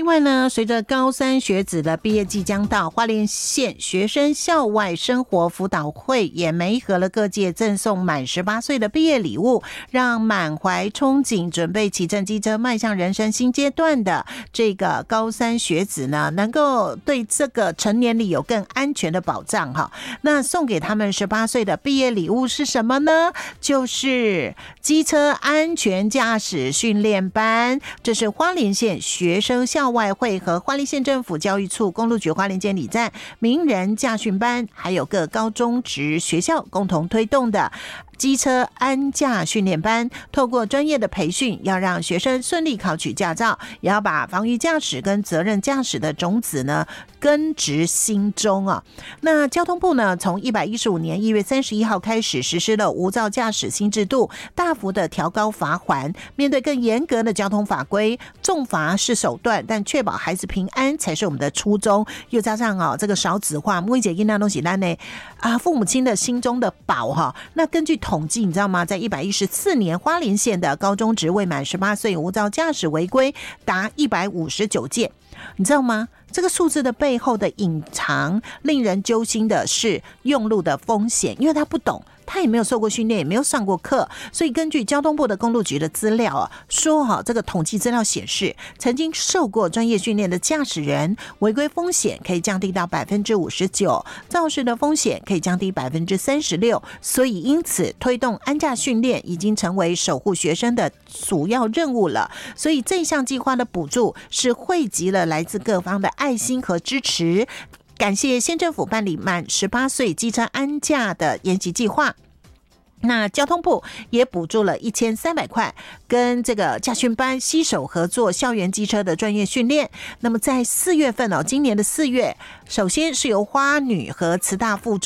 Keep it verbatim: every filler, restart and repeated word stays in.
外呢，随着高三学子的毕业季将到，花莲县学生校外生活辅导会也媒合了各界赠送满十八岁的毕业礼物，让满怀憧憬准备骑乘机车迈向人生新阶段的这个高三学子呢，能够对这个成年礼有更安全的保障哈。那送给他们十八岁的毕业礼物是什么呢？就是机车安全驾驶训练班，这是花莲县学生校外会和花莲县政府教育处公路局花莲监理站名人驾训班，还有各高中职学校共同推动的机车安驾训练班，透过专业的培训，要让学生顺利考取驾照，也要把防御驾驶跟责任驾驶的种子呢根植心中啊。那交通部呢，从一百一十五年一月三十一号开始实施了无照驾驶新制度，大幅的调高罚锾，面对更严格的交通法规，重罚是手段，但确保孩子平安才是我们的初衷。又加上啊，这个少子化，每一个囡仔都是咱的啊父母亲的心中的宝哈。那根据统计，你知道吗？在一百一十四年，花莲县的高中职未满十八岁无照驾驶违规达一百五十九件，你知道吗？这个数字的背后的隐藏令人揪心的是用路的风险，因为他不懂，他也没有受过训练，也没有上过课，所以根据交通部的公路局的资料啊，说哈，这个统计资料显示，曾经受过专业训练的驾驶人，违规风险可以降低到百分之五十九，肇事的风险可以降低百分之三十六。所以因此推动安驾训练已经成为守护学生的主要任务了。所以这项计划的补助是汇集了来自各方的爱心和支持。感谢县政府办理满十八岁机车安驾的研习计划。那交通部也补助了一千三百块，跟这个驾训班携手合作校园机车的专业训练。那么在四月份哦，今年的四月，首先是由花女和慈大附中